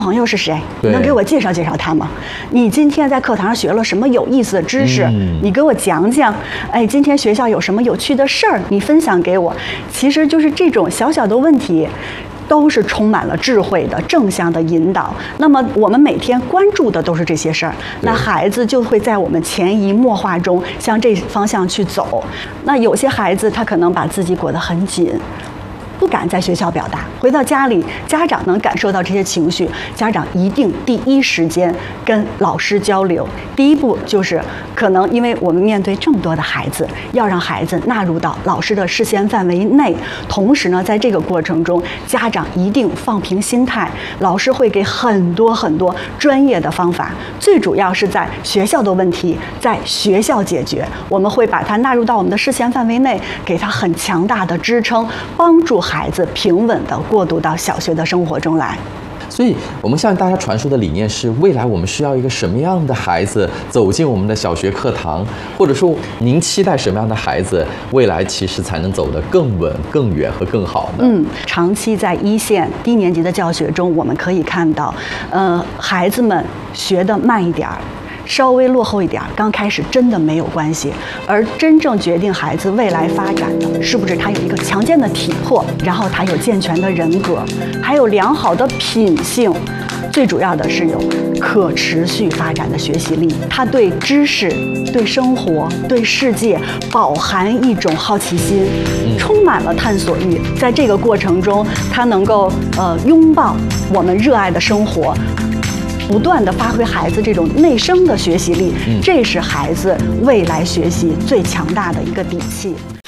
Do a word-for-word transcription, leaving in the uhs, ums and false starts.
朋友是谁？你能给我介绍介绍他吗？你今天在课堂上学了什么有意思的知识？嗯、你给我讲讲。哎，今天学校有什么有趣的事儿？你分享给我。其实就是这种小小的问题，都是充满了智慧的正向的引导。那么我们每天关注的都是这些事儿，那孩子就会在我们潜移默化中向这方向去走。那有些孩子他可能把自己裹得很紧，不敢在学校表达，回到家里，家长能感受到这些情绪，家长一定第一时间跟老师交流。第一步就是可能因为我们面对这么多的孩子，要让孩子纳入到老师的视线范围内，同时呢，在这个过程中，家长一定放平心态，老师会给很多很多专业的方法，最主要是在学校的问题在学校解决，我们会把它纳入到我们的视线范围内，给他很强大的支撑，帮助孩子平稳地过渡到小学的生活中来。 所以我们向大家传输的理念是，未来我们需要一个什么样的孩子走进我们的小学课堂，或者说您期待什么样的孩子未来其实才能走得更稳、更远和更好呢？嗯， 长期在一线低年级的教学中，我们可以看到，呃，孩子们学得慢一点儿，稍微落后一点，刚开始真的没有关系。而真正决定孩子未来发展的，是不是他有一个强健的体魄，然后他有健全的人格，还有良好的品性，最主要的是有可持续发展的学习力。他对知识、对生活、对世界饱含一种好奇心，充满了探索欲。在这个过程中，他能够呃拥抱我们热爱的生活，不断地发挥孩子这种内生的学习力，这是孩子未来学习最强大的一个底气。